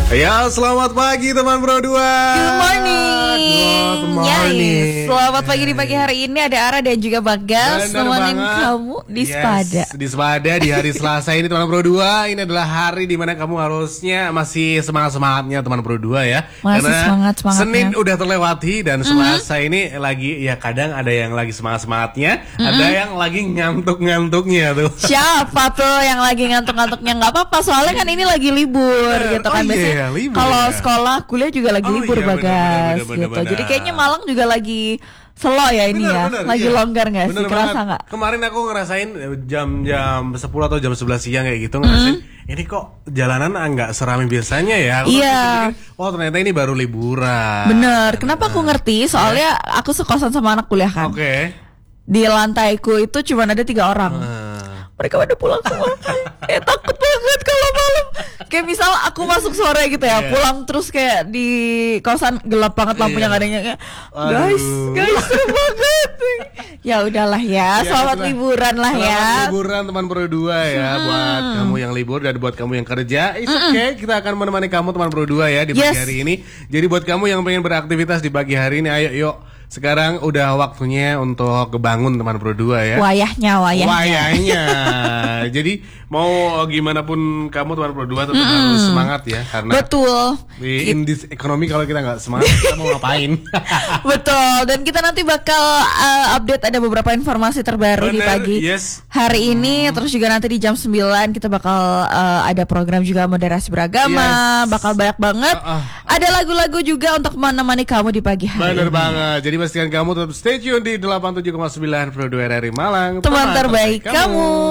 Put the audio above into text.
Ya, selamat pagi teman Pro 2. Good morning. Good morning. Yes. Selamat pagi di pagi hari ini ada Ara dan juga Bagas nemenin kamu di Sepada. Di Sepada di hari Selasa ini teman Pro 2. Ini adalah hari di mana kamu harusnya masih semangat-semangatnya teman Pro 2 ya. Masih semangat-semangatnya. Senin udah terlewati dan Selasa ini lagi ya kadang ada yang lagi semangat-semangatnya, ada yang lagi ngantuk-ngantuknya tuh. Siapa tuh yang lagi ngantuk-ngantuknya? Nggak apa-apa soalnya kan ini lagi libur gitu kan biasanya. Kalau sekolah, kuliah juga lagi libur Bagas gitu. Jadi kayaknya Malang juga lagi slow ya ini lagi longgar nggak sih? Kerasa nggak? Kemarin aku ngerasain jam 10 atau jam 11 siang kayak gitu ngerasain ini kok jalanan nggak seramai biasanya ya. Iya. Oh ternyata ini baru liburan. Bener. Kenapa aku ngerti? Soalnya aku sekosan sama anak kuliah kan. Oke. Di lantaiku itu cuma ada 3 orang. Mereka pada pulang semua. Takut banget kalau malam. Kayak misal aku masuk sore gitu ya, pulang terus kayak di kosan gelap banget lampunya nggak adanya. Guys, seru banget. Ya udahlah ya, selamat liburan lah ya. Selamat liburan teman Pro 2 ya, buat kamu yang libur dan buat kamu yang kerja. It's okay, kita akan menemani kamu teman Pro 2 ya di pagi hari ini. Jadi buat kamu yang pengen beraktivitas di pagi hari ini, ayo yuk. Sekarang udah waktunya untuk kebangun teman Pro 2 ya. Wayahnya. Jadi mau gimana pun kamu teman Pro 2 tetap harus semangat ya, karena betul. Di in this economy kalau kita nggak semangat kita mau ngapain? Betul. Dan kita nanti bakal update ada beberapa informasi terbaru di pagi hari ini. Terus juga nanti di jam 9 kita bakal ada program juga moderasi beragama. Bakal banyak banget. Ada lagu-lagu juga untuk menemani kamu di pagi hari. Bener banget. Jadi pastikan kamu tetap stay tune di 87,9 Pro 2 RRI Malang. Teman terbaik kamu.